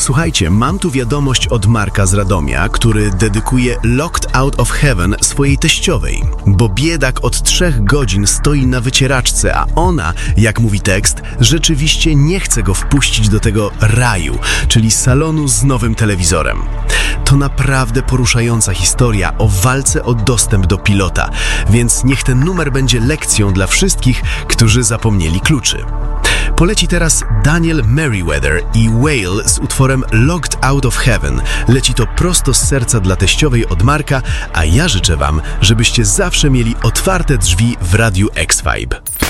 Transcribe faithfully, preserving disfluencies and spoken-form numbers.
Słuchajcie, mam tu wiadomość od Marka z Radomia, który dedykuje Locked Out of Heaven swojej teściowej, bo biedak od trzech godzin stoi na wycieraczce, a ona, jak mówi tekst, rzeczywiście nie chce go wpuścić do tego raju, czyli salonu z nowym telewizorem. To naprawdę poruszająca historia o walce o dostęp do pilota, więc niech ten numer będzie lekcją dla wszystkich, którzy zapomnieli kluczy. Poleci teraz Daniel Merriweather i Whale z utworem Locked Out of Heaven. Leci to prosto z serca dla teściowej od Marka, a ja życzę wam, żebyście zawsze mieli otwarte drzwi w Radiu X-Vibe.